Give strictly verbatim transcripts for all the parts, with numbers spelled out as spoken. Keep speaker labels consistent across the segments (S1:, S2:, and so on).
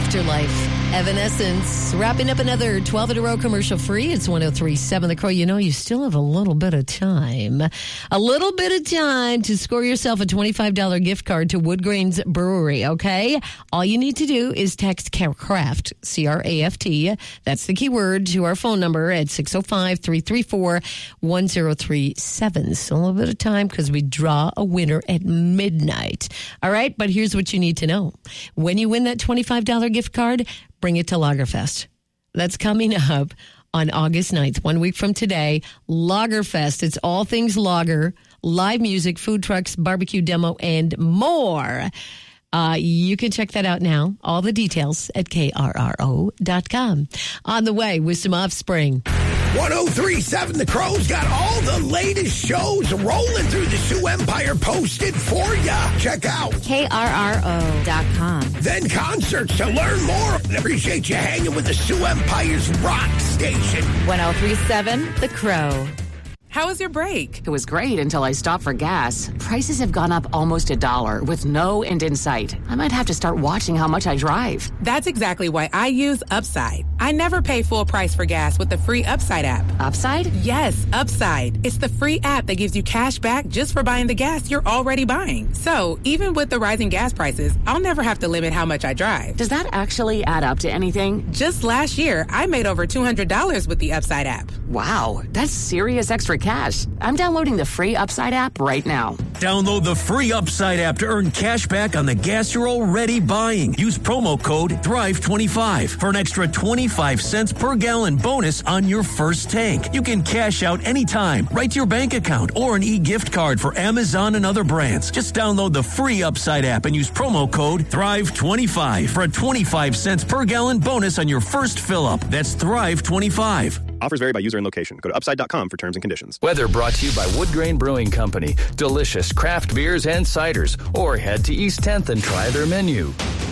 S1: Afterlife. Evanescence. Wrapping up another twelve in a row commercial free. It's one oh three point seven The Crow. You know, you still have a little bit of time. A little bit of time to score yourself a twenty-five dollars gift card to Wood Grains Brewery, okay? All you need to do is text CRAFT, C R A F T. That's the keyword to our phone number at six oh five, three three four, one oh three seven. So a little bit of time because we draw a winner at midnight. All right, but here's what you need to know. When you win that twenty-five dollars gift card, bring it to Lagerfest. That's coming up on August ninth, one week from today. Lagerfest. It's all things lager, live music, food trucks, barbecue demo, and more. Uh, you can check that out now. All the details at K R R O dot com. On the way with some Offspring.
S2: one oh three point seven The Crow's got all the latest shows rolling through the Sioux Empire posted for ya. Check out
S3: K R R O dot com.
S2: Then concerts to learn more. And appreciate you hanging with the Sioux Empire's rock station.
S3: one oh three point seven The Crow.
S4: How was your break?
S5: It was great until I stopped for gas. Prices have gone up almost a dollar with no end in sight. I might have to start watching how much I drive.
S4: That's exactly why I use Upside. I never pay full price for gas with the free Upside app.
S5: Upside?
S4: Yes, Upside. It's the free app that gives you cash back just for buying the gas you're already buying. So even with the rising gas prices, I'll never have to limit how much I drive.
S5: Does that actually add up to anything?
S4: Just last year, I made over two hundred dollars with the Upside app.
S5: Wow, that's serious extra cash. I'm downloading the free Upside app right now.
S6: Download the free Upside app to earn cash back on the gas you're already buying. Use promo code thrive twenty-five for an extra twenty-five cents per gallon bonus on your first tank. You can cash out anytime, right to your bank account, or an e-gift card for Amazon and other brands. Just download the free Upside app and use promo code thrive twenty-five for a twenty-five cents per gallon bonus on your first fill-up. That's thrive twenty-five.
S7: Offers vary by user and location. Go to upside dot com for terms and conditions.
S8: Weather brought to you by Wood Grain Brewing Company. Delicious craft beers and ciders. Or head to East tenth and try their menu.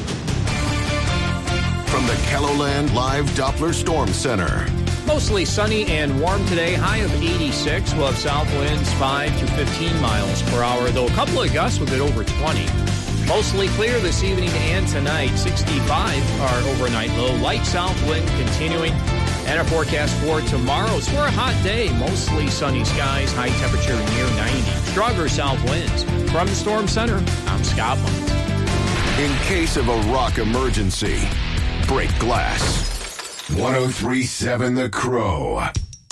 S9: From the Kelloland Live Doppler Storm Center.
S10: Mostly sunny and warm today. High of eighty-six. We'll have south winds five to fifteen miles per hour, though a couple of gusts will get over twenty. Mostly clear this evening and tonight. sixty-five our overnight low. Light south wind continuing. And our forecast for tomorrow is for a hot day. Mostly sunny skies, high temperature near ninety. Stronger south winds. From the Storm Center, I'm Scott Munt.
S9: In case of a rock emergency, break glass. one oh three point seven The Crow.